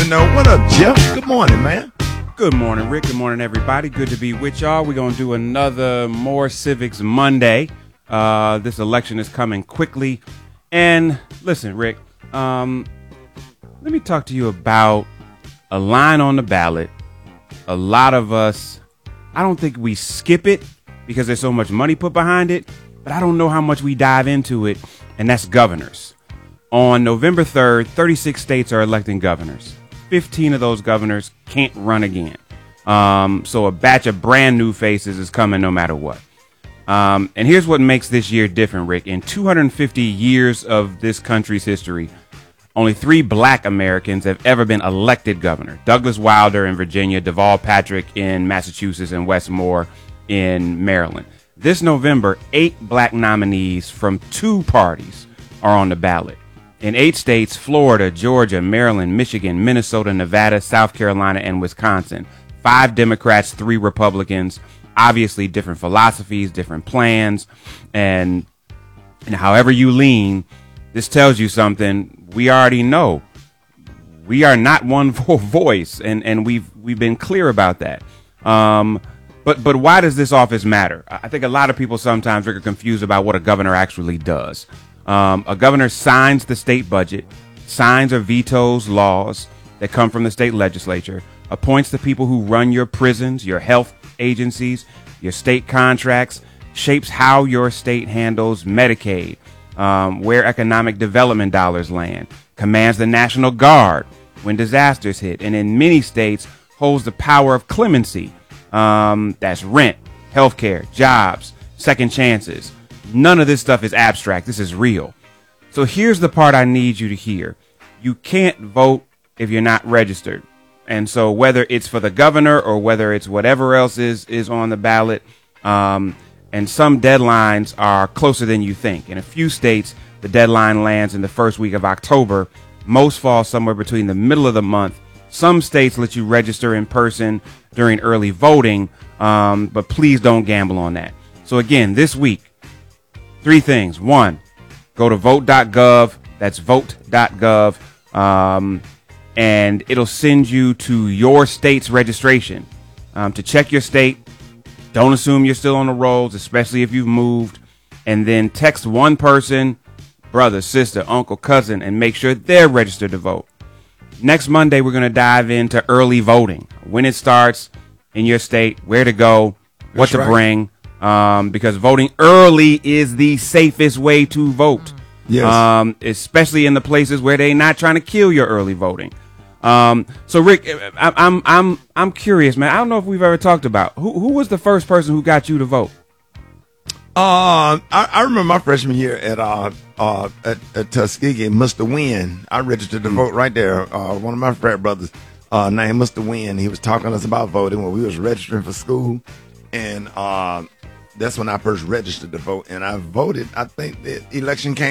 know. What up, Jeff? Good morning, man. Good morning, Rick. Good morning, everybody. Good to be with y'all. We're going to do another More Civics Monday. This election is coming quickly. And listen, Rick, let me talk to you about a line on the ballot. A lot of us, I don't think we skip it because there's so much money put behind it, but I don't know how much we dive into it, and that's governors. On November 3rd, 36 states are electing governors. 15 of those governors can't run again. So a batch of brand new faces is coming no matter what. And here's what makes this year different, Rick. In 250 years of this country's history, only 3 black Americans have ever been elected governor. Douglas Wilder in Virginia, Deval Patrick in Massachusetts, and Wes Moore in Maryland. This November, 8 black nominees from 2 parties are on the ballot. In 8 states, Florida, Georgia, Maryland, Michigan, Minnesota, Nevada, South Carolina, and Wisconsin. 5 Democrats, 3 Republicans, obviously different philosophies, different plans, and however you lean, this tells you something we already know. We are not one voice, and we've been clear about that. But why does this office matter? I think a lot of people sometimes are confused about what a governor actually does. A governor signs the state budget, signs or vetoes laws that come from the state legislature, appoints the people who run your prisons, your health agencies, your state contracts, shapes how your state handles Medicaid, where economic development dollars land, commands the National Guard when disasters hit, and in many states holds the power of clemency. That's rent, healthcare, jobs, second chances. None of this stuff is abstract. This is real. So here's the part I need you to hear. You can't vote if you're not registered. And so whether it's for the governor or whether it's whatever else is on the ballot, and some deadlines are closer than you think. In a few states, the deadline lands in the first week of October. Most fall somewhere between the middle of the month. Some states let you register in person during early voting, but please don't gamble on that. So again, this week, 3 things. 1, go to vote.gov. That's vote.gov. And it'll send you to your state's registration to check your state. Don't assume you're still on the rolls, especially if you've moved. And then text one person, brother, sister, uncle, cousin, and make sure they're registered to vote. Next Monday, we're going to dive into early voting, when it starts in your state, where to go, what to bring. Because voting early is the safest way to vote. Yes. Especially in the places where they're not trying to kill your early voting. So Rick, I'm curious, man. I don't know if we've ever talked about who was the first person who got you to vote. I remember my freshman year at Tuskegee, Mr. Wynn. I registered to vote right there. One of my frat brothers, named Mr. Wynn, he was talking to us about voting when we was registering for school, and that's when I first registered to vote, and I voted. I think the election came